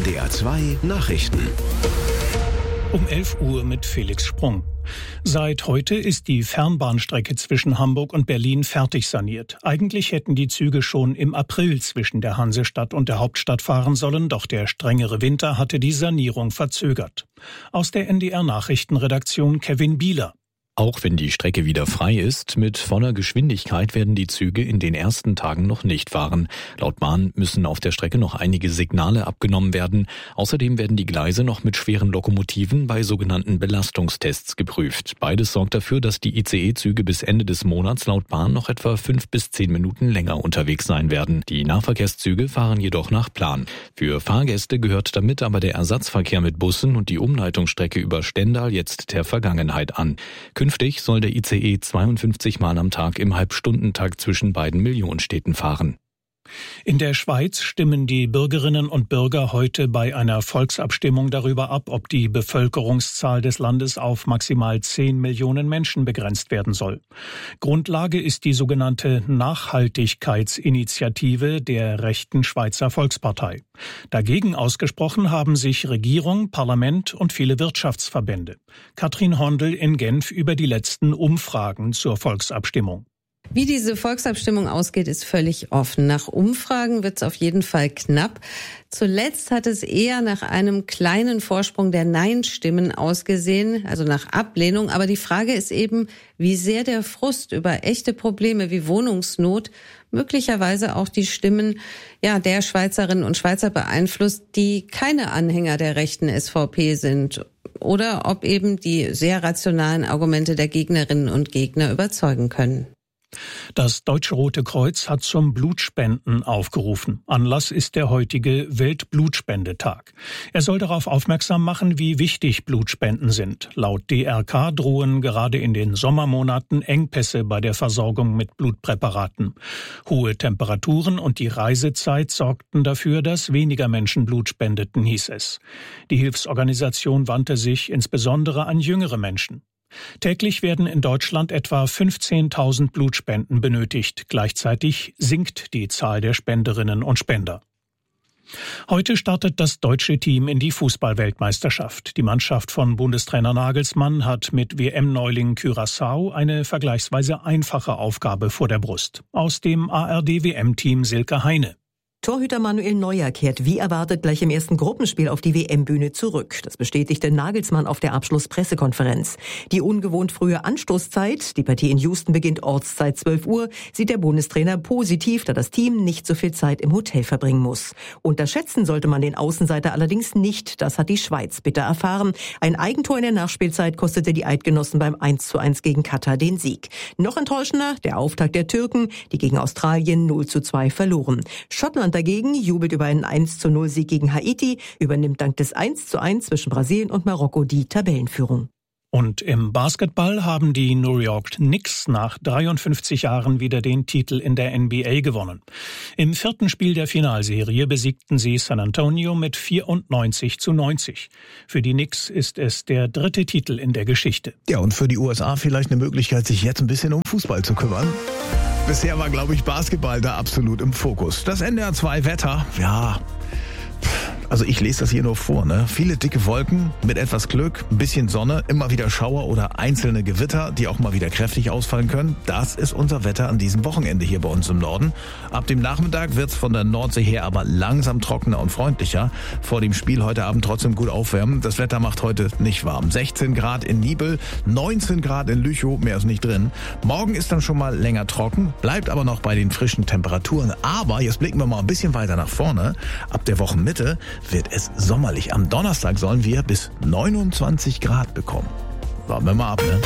NDR 2 Nachrichten. Um 11 Uhr mit Felix Sprung. Seit heute ist die Fernbahnstrecke zwischen Hamburg und Berlin fertig saniert. Eigentlich hätten die Züge schon im April zwischen der Hansestadt und der Hauptstadt fahren sollen, doch der strengere Winter hatte die Sanierung verzögert. Aus der NDR Nachrichtenredaktion Kevin Bieler. Auch wenn die Strecke wieder frei ist, mit voller Geschwindigkeit werden die Züge in den ersten Tagen noch nicht fahren. Laut Bahn müssen auf der Strecke noch einige Signale abgenommen werden. Außerdem werden die Gleise noch mit schweren Lokomotiven bei sogenannten Belastungstests geprüft. Beides sorgt dafür, dass die ICE-Züge bis Ende des Monats laut Bahn noch etwa 5 bis 10 Minuten länger unterwegs sein werden. Die Nahverkehrszüge fahren jedoch nach Plan. Für Fahrgäste gehört damit aber der Ersatzverkehr mit Bussen und die Umleitungsstrecke über Stendal jetzt der Vergangenheit an. Künftig soll der ICE 52 Mal am Tag im Halbstundentakt zwischen beiden Millionenstädten fahren. In der Schweiz stimmen die Bürgerinnen und Bürger heute bei einer Volksabstimmung darüber ab, ob die Bevölkerungszahl des Landes auf maximal 10 Millionen Menschen begrenzt werden soll. Grundlage ist die sogenannte Nachhaltigkeitsinitiative der rechten Schweizer Volkspartei. Dagegen ausgesprochen haben sich Regierung, Parlament und viele Wirtschaftsverbände. Katrin Hondel in Genf über die letzten Umfragen zur Volksabstimmung. Wie diese Volksabstimmung ausgeht, ist völlig offen. Nach Umfragen wird es auf jeden Fall knapp. Zuletzt hat es eher nach einem kleinen Vorsprung der Nein-Stimmen ausgesehen, also nach Ablehnung. Aber die Frage ist eben, wie sehr der Frust über echte Probleme wie Wohnungsnot möglicherweise auch die Stimmen der Schweizerinnen und Schweizer beeinflusst, die keine Anhänger der rechten SVP sind. Oder ob eben die sehr rationalen Argumente der Gegnerinnen und Gegner überzeugen können. Das Deutsche Rote Kreuz hat zum Blutspenden aufgerufen. Anlass ist der heutige Weltblutspendetag. Er soll darauf aufmerksam machen, wie wichtig Blutspenden sind. Laut DRK drohen gerade in den Sommermonaten Engpässe bei der Versorgung mit Blutpräparaten. Hohe Temperaturen und die Reisezeit sorgten dafür, dass weniger Menschen Blut spendeten, hieß es. Die Hilfsorganisation wandte sich insbesondere an jüngere Menschen. Täglich werden in Deutschland etwa 15.000 Blutspenden benötigt. Gleichzeitig sinkt die Zahl der Spenderinnen und Spender. Heute startet das deutsche Team in die Fußball-Weltmeisterschaft. Die Mannschaft von Bundestrainer Nagelsmann hat mit WM-Neuling Curaçao eine vergleichsweise einfache Aufgabe vor der Brust. Aus dem ARD-WM-Team Silke Heine. Torhüter Manuel Neuer kehrt wie erwartet gleich im ersten Gruppenspiel auf die WM-Bühne zurück. Das bestätigte Nagelsmann auf der Abschlusspressekonferenz. Die ungewohnt frühe Anstoßzeit, die Partie in Houston beginnt Ortszeit 12 Uhr, sieht der Bundestrainer positiv, da das Team nicht so viel Zeit im Hotel verbringen muss. Unterschätzen sollte man den Außenseiter allerdings nicht, das hat die Schweiz bitter erfahren. Ein Eigentor in der Nachspielzeit kostete die Eidgenossen beim 1:1 gegen Katar den Sieg. Noch enttäuschender der Auftakt der Türken, die gegen Australien 0:2 verloren. Schottland dagegen jubelt über einen 1:0-Sieg gegen Haiti, übernimmt dank des 1:1 zwischen Brasilien und Marokko die Tabellenführung. Und im Basketball haben die New York Knicks nach 53 Jahren wieder den Titel in der NBA gewonnen. Im 4. Spiel der Finalserie besiegten sie San Antonio mit 94:90. Für die Knicks ist es der 3. Titel in der Geschichte. Ja, und für die USA vielleicht eine Möglichkeit, sich jetzt ein bisschen um Fußball zu kümmern. Bisher war, glaube ich, Basketball da absolut im Fokus. Das NDR 2 Wetter, also ich lese das hier nur vor, ne? Viele dicke Wolken, mit etwas Glück, ein bisschen Sonne, immer wieder Schauer oder einzelne Gewitter, die auch mal wieder kräftig ausfallen können. Das ist unser Wetter an diesem Wochenende hier bei uns im Norden. Ab dem Nachmittag wird's von der Nordsee her aber langsam trockener und freundlicher. Vor dem Spiel heute Abend trotzdem gut aufwärmen. Das Wetter macht heute nicht warm. 16 Grad in Nibel, 19 Grad in Lüchow, mehr ist nicht drin. Morgen ist dann schon mal länger trocken, bleibt aber noch bei den frischen Temperaturen. Aber jetzt blicken wir mal ein bisschen weiter nach vorne. Ab der Wochenmitte wird es sommerlich. Am Donnerstag sollen wir bis 29 Grad bekommen. Warten wir mal ab, ne?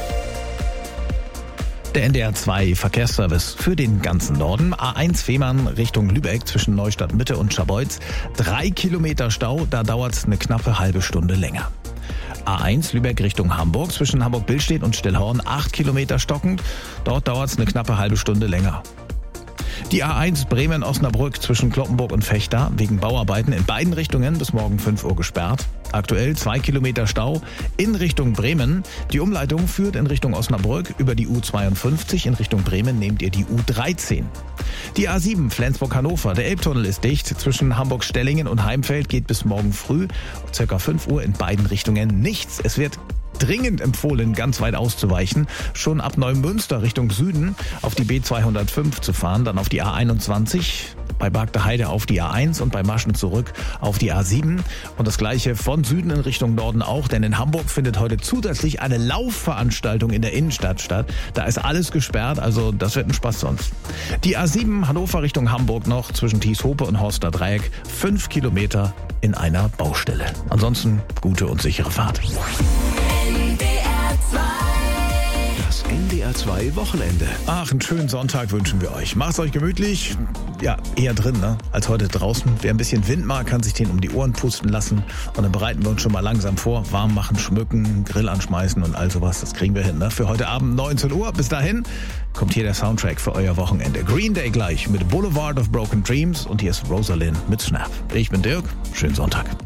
Der NDR 2 Verkehrsservice für den ganzen Norden. A1 Fehmarn Richtung Lübeck zwischen Neustadt Mitte und Scharbeutz. 3 Kilometer Stau, da dauert es eine knappe halbe Stunde länger. A1 Lübeck Richtung Hamburg zwischen Hamburg-Billstedt und Stellhorn 8 Kilometer stockend. Dort dauert es eine knappe halbe Stunde länger. Die A1 Bremen-Osnabrück zwischen Cloppenburg und Vechta wegen Bauarbeiten in beiden Richtungen bis morgen 5 Uhr gesperrt. Aktuell 2 Kilometer Stau in Richtung Bremen. Die Umleitung führt in Richtung Osnabrück. Über die U52 in Richtung Bremen nehmt ihr die U13. Die A7 Flensburg-Hannover. Der Elbtunnel ist dicht. Zwischen Hamburg-Stellingen und Heimfeld geht bis morgen früh ca. 5 Uhr in beiden Richtungen nichts. Es wird dringend empfohlen, ganz weit auszuweichen, schon ab Neumünster Richtung Süden auf die B205 zu fahren, dann auf die A21, bei Bargteheide auf die A1 und bei Maschen zurück auf die A7 und das gleiche von Süden in Richtung Norden auch, denn in Hamburg findet heute zusätzlich eine Laufveranstaltung in der Innenstadt statt. Da ist alles gesperrt, also das wird ein Spaß sonst. Die A7 Hannover Richtung Hamburg noch zwischen Thieshope und Horster Dreieck, 5 Kilometer in einer Baustelle. Ansonsten gute und sichere Fahrt. Das NDR 2 Wochenende. Ach, einen schönen Sonntag wünschen wir euch. Macht's euch gemütlich. Ja, eher drin, ne? Als heute draußen. Wer ein bisschen Wind mag, kann sich den um die Ohren pusten lassen. Und dann bereiten wir uns schon mal langsam vor. Warm machen, schmücken, Grill anschmeißen und all sowas. Das kriegen wir hin, ne? Für heute Abend 19 Uhr. Bis dahin kommt hier der Soundtrack für euer Wochenende. Green Day gleich mit Boulevard of Broken Dreams. Und hier ist Rosalind mit Snap. Ich bin Dirk. Schönen Sonntag.